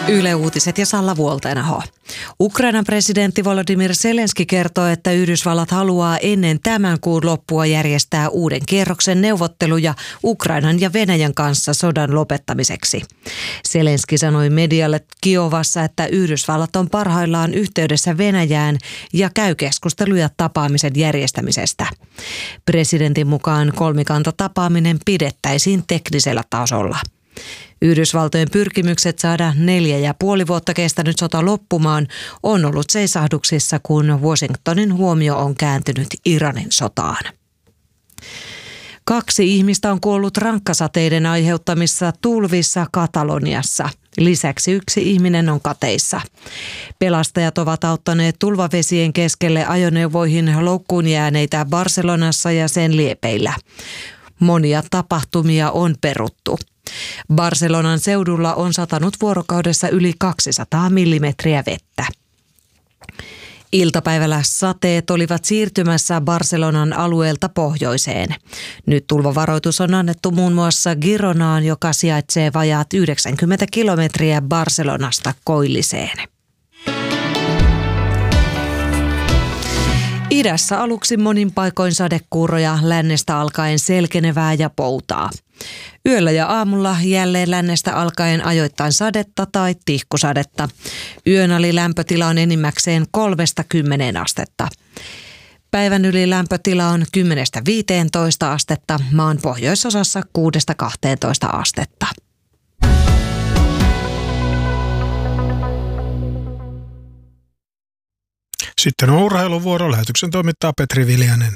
Yle Uutiset ja Salla Vuoltenaho. Ukrainan presidentti Volodymyr Zelenski kertoo, että Yhdysvallat haluaa ennen tämän kuun loppua järjestää uuden kierroksen neuvotteluja Ukrainan ja Venäjän kanssa sodan lopettamiseksi. Zelenski sanoi medialle Kiovassa, että Yhdysvallat on parhaillaan yhteydessä Venäjään ja käy keskusteluja tapaamisen järjestämisestä. Presidentin mukaan kolmikantatapaaminen pidettäisiin teknisellä tasolla. Yhdysvaltojen pyrkimykset saada 4,5 vuotta kestänyt sota loppumaan on ollut seisahduksissa, kun Washingtonin huomio on kääntynyt Iranin sotaan. 2 ihmistä on kuollut rankkasateiden aiheuttamissa tulvissa Kataloniassa. Lisäksi 1 ihminen on kateissa. Pelastajat ovat auttaneet tulvavesien keskelle ajoneuvoihin loukkuun jääneitä Barcelonassa ja sen liepeillä. Monia tapahtumia on peruttu. Barcelonan seudulla on satanut vuorokaudessa yli 200 millimetriä vettä. Iltapäivällä sateet olivat siirtymässä Barcelonan alueelta pohjoiseen. Nyt tulvavaroitus on annettu muun muassa Gironaan, joka sijaitsee vajaat 90 kilometriä Barcelonasta koilliseen. Idässä aluksi monin paikoin sadekuuroja, lännestä alkaen selkenevää ja poutaa. Yöllä ja aamulla jälleen lännestä alkaen ajoittain sadetta tai tihkusadetta. Yön ali lämpötila on enimmäkseen 3–10 astetta. Päivän yli lämpötila on 10–15 astetta, maan pohjoisosassa 6–12 astetta. Sitten on urheiluvuoro. Lähetyksen toimittaa Petri Viljanen.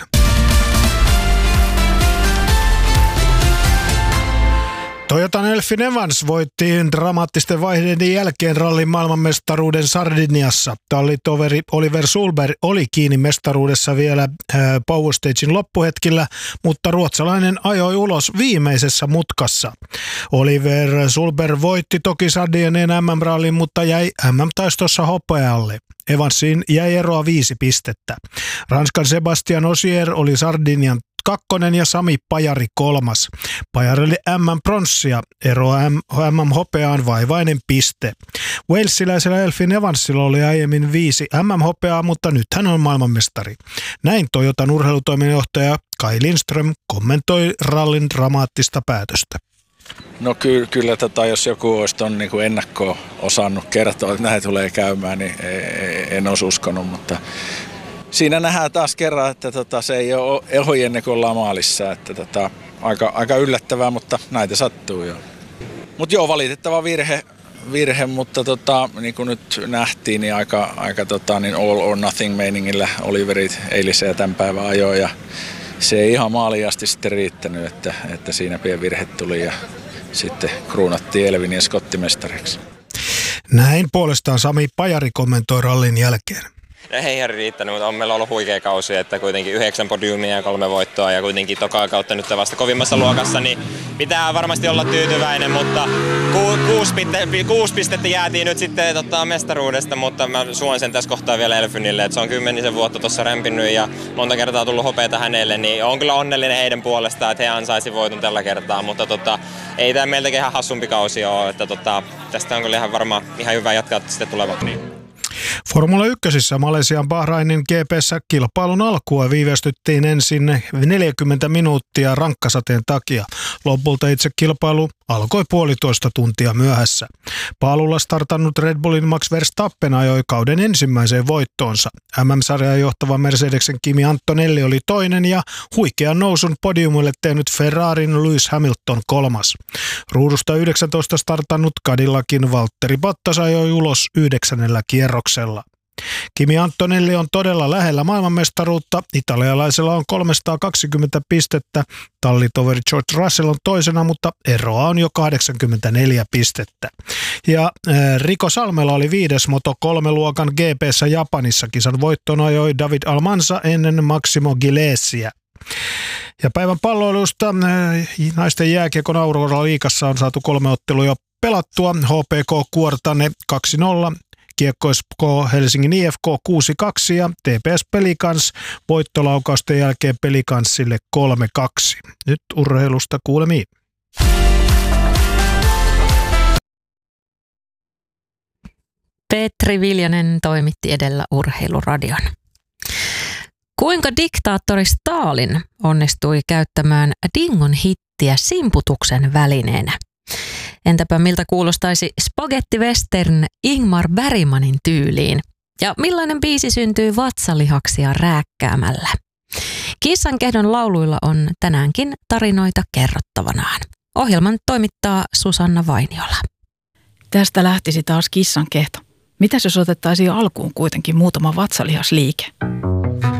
Toyotan Elfyn Evans voitti dramaattisten vaiheiden jälkeen rallin maailmanmestaruuden Sardiniassa. Tallitoveri Oliver Sulberg oli kiinni mestaruudessa vielä Power Stagen loppuhetkillä, mutta ruotsalainen ajoi ulos viimeisessä mutkassa. Oliver Sulberg voitti toki Sardinian MM-rallin, mutta jäi MM-taistossa hopealle. Evansiin jäi eroa 5 pistettä. Ranskan Sébastien Ogier oli Sardinian 2. ja Sami Pajari 3. Pajarille MM-pronssia, eroa MM-hopeaan vaivainen piste. Walesiläisellä Elfyn Evansilla oli aiemmin 5 MM-hopeaa, mutta nyt hän on maailmanmestari. Näin Toyotan urheilutoimenjohtaja Kai Lindström kommentoi rallin dramaattista päätöstä. No kyllä jos joku olisi tuon niin ennakkoon osannut kertoa, että näin tulee käymään, niin en olisi uskonut, mutta siinä nähdään taas kerran, että se ei ole ohi ennen kuin ollaan maalissa, että aika yllättävää, mutta näitä sattuu jo. Mutta joo, valitettava virhe, mutta niin kuin nyt nähtiin, niin aika niin all or nothing meiningillä Oliverit eilisen ja tämän päivän ajoi ja se ei ihan maaliin asti sitten riittänyt, että siinä pieni virhe tuli ja sitten kruunattiin Elvin ja skottimestariksi. Näin puolestaan Sami Pajari kommentoi rallin jälkeen. Ei ihan riittänyt, mutta on meillä ollut huikea kausi, että kuitenkin 9 podiumia ja 3 voittoa ja kuitenkin tokaa kautta nyt vasta kovimmassa luokassa, niin pitää varmasti olla tyytyväinen, mutta 6 pistettä jäätiin nyt sitten mestaruudesta, mutta mä suon sen tässä kohtaa vielä Elfynille, että se on 10 vuotta tuossa rämpinyt ja monta kertaa tullut hopeata hänelle, niin on kyllä onnellinen heidän puolestaan, että he ansaisi voiton tällä kertaa, mutta ei tämä meiltäkin ihan hassumpi kausi ole, että tästä on kyllä ihan varmaan ihan hyvä jatkaa sitten tulevat. Formula 1:ssä Malesian Bahrainin GP:ssä kilpailun alkua viivästyttiin ensin 40 minuuttia rankkasateen takia. Lopulta itse kilpailu alkoi 1,5 tuntia myöhässä. Paalulla startannut Red Bullin Max Verstappen ajoi kauden ensimmäiseen voittoonsa. MM-sarjaa johtava Mercedesen Kimi Antonelli oli toinen ja huikean nousun podiumille tehnyt Ferrarin Lewis Hamilton 3. Ruudusta 19 startannut Cadillacin Valtteri Bottas ajoi ulos 9. kierroksella. Kimi Antonelli on todella lähellä maailmanmestaruutta. Italialaisella on 320 pistettä. Tallitoveri George Russell on toisena, mutta eroa on jo 84 pistettä. Ja Rico Salmela oli 5. Moto3-luokan GP:ssä Japanissa. Kisan voittoon ajoi David Almanza ennen Maximo Gilesiä. Ja päivän palloilusta naisten jääkiekon Aurora-liigassa on saatu 3 ottelua pelattua. HPK Kuortane 2-0. Kiekko SK Helsingin IFK 6-2 ja TPS Pelikans voittolaukausten jälkeen Pelikansille 3-2. Nyt urheilusta kuulemiin. Petri Viljanen toimitti edellä Urheiluradion. Kuinka diktaattori Stalin onnistui käyttämään dingon hittiä simputuksen välineenä? Entäpä miltä kuulostaisi Spaghetti Western Ingmar Bergmanin tyyliin? Ja millainen biisi syntyy vatsalihaksia rääkkäämällä? Kissankehdon lauluilla on tänäänkin tarinoita kerrottavanaan. Ohjelman toimittaa Susanna Vainiola. Tästä lähtisi taas kissankehto. Mitäs jos otettaisiin alkuun kuitenkin muutama vatsalihasliike?